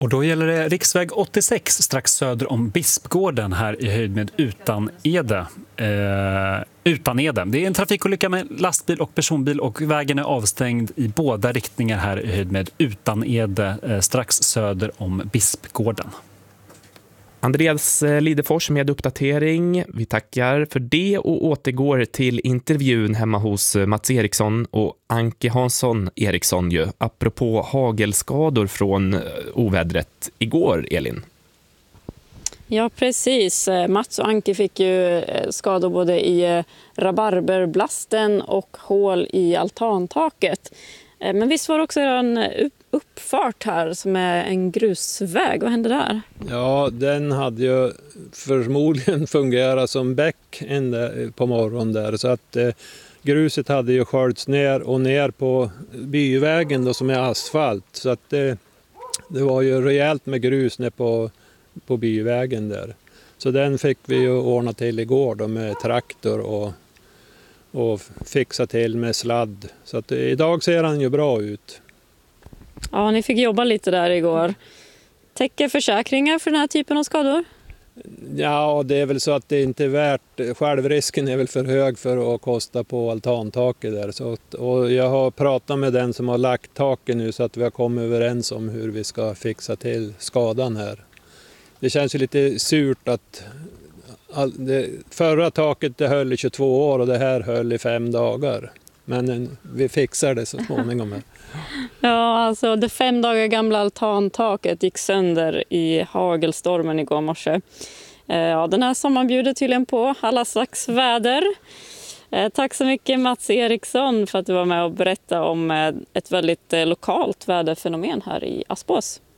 Och då gäller det riksväg 86 strax söder om Bispgården här i höjd med Utanede. Det är en trafikolycka med lastbil och personbil och vägen är avstängd i båda riktningar här i höjd med Utanede strax söder om Bispgården. Andreas Lidefors med uppdatering. Vi tackar för det och återgår till intervjun hemma hos Mats Eriksson och Anke Hansson Eriksson ju. Apropå hagelskador från ovädret igår, Elin. Ja, precis. Mats och Anke fick ju skador både i rabarberblasten och hål i altantaket. Men visst var det också en uppfart här som är en grusväg. Vad hände där? Ja, den hade ju förmodligen fungerat som bäck på morgonen där. Så att gruset hade ju sköljts ner på byvägen då, som är asfalt. Så att det var ju rejält med grus ner på byvägen där. Så den fick vi ju ordna till igår då med traktor och fixa till med sladd. Så att idag ser han ju bra ut. Ja, ni fick jobba lite där igår. Täcker försäkringar för den här typen av skador? Ja, det är väl så att det inte är värt. Självrisken är väl för hög för att kosta på altantaket där. Så, och jag har pratat med den som har lagt taket nu så att vi har kommit överens om hur vi ska fixa till skadan här. Det känns ju lite surt att förra taket det höll i 22 år och det här höll i 5 dagar. Men vi fixar det så småningom här. Ja, alltså det 5 dagar gamla altantaket gick sönder i hagelstormen igår morse. Ja, den här sommaren bjuder tydligen på alla slags väder. Tack så mycket Mats Eriksson för att du var med och berättade om ett väldigt lokalt väderfenomen här i Aspås.